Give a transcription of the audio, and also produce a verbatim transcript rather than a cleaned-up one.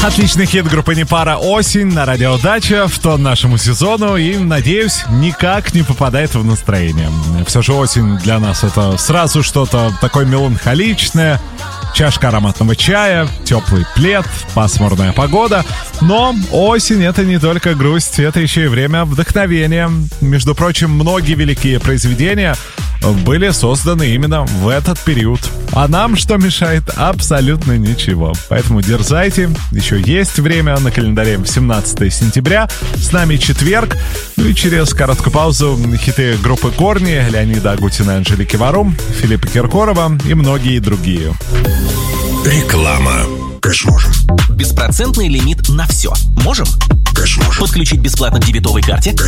Отличный хит группы Непара «Осень» на радио Дача в тон нашему сезону и, надеюсь, никак не попадает в настроение. Все же осень для нас это сразу что-то такое меланхоличное. Чашка ароматного чая, теплый плед, пасмурная погода. Но осень — это не только грусть, это еще и время вдохновения. Между прочим, многие великие произведения были созданы именно в этот период. А нам что мешает? Абсолютно ничего. Поэтому дерзайте. Еще есть время. На календаре семнадцатое сентября. С нами четверг. Ну и через короткую паузу хиты группы «Корни», Леонида Агутина, Анжелики Варум, Филиппа Киркорова и многие другие. Реклама. Конечно, можем. Беспроцентный лимит на все. Можем? Конечно, можем. Подключить бесплатно к дебетовой карте?